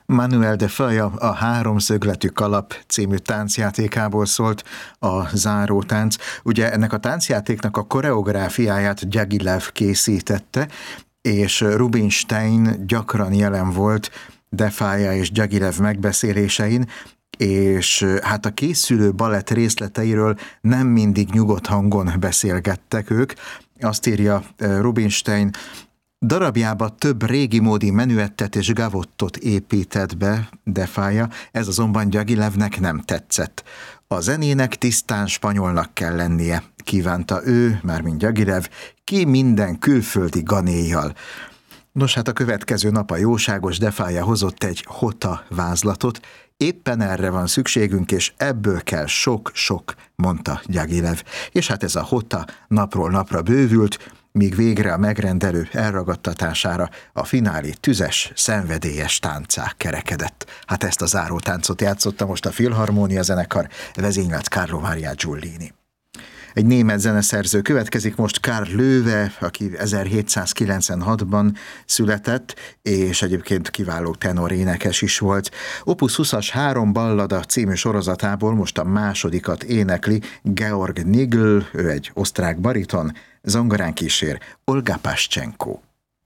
Manuel de Falla a Háromszögletű kalap című táncjátékából szólt a zárótánc. Ugye ennek a táncjátéknak a koreográfiáját Gyagilev készítette, és Rubinstein gyakran jelen volt de Falla és Gyagilev megbeszélésein, és hát a készülő balett részleteiről nem mindig nyugodt hangon beszélgettek ők. Azt írja Rubinstein, darabjába több régi módi menüettet és gavottot épített be de Falla, ez azonban Gyagilevnek nem tetszett. A zenének tisztán spanyolnak kell lennie, kívánta ő, mármint Gyagilev, ki minden külföldi ganéjjal. Nos, hát a következő nap a jóságos de Falla hozott egy hota vázlatot, éppen erre van szükségünk, és ebből kell sok-sok, mondta Gyagilev. És hát ez a hota napról napra bővült, míg végre a megrendelő elragadtatására a finálé tüzes, szenvedélyes táncá kerekedett. Hát ezt a zárótáncot játszotta most a Filharmónia zenekar, vezénylett Carlo Maria Giulini. Egy német zeneszerző következik most, Karl Löwe, aki 1796-ban született, és egyébként kiváló tenorénekes is volt. Opus 20-as 3 ballada című sorozatából most a másodikat énekli Georg Nigl, ő egy osztrák bariton, zongorán kísér Olga Paschenko.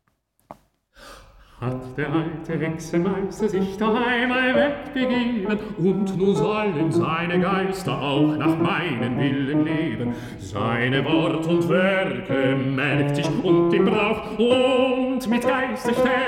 Hat der alte Hexenmeister sich daheim wegbegeben, und nun sollen seine Geister auch nach meinem Willen leben. Seine Wort und Werke merkt sich und im Brauch, und mit Geisterstärke